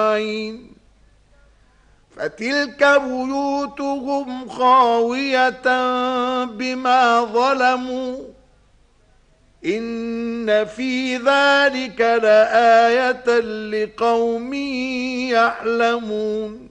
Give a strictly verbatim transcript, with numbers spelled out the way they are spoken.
أجمعين. فتلك بيوتهم خاوية بما ظلموا إن في ذلك لآية لقوم يعلمون.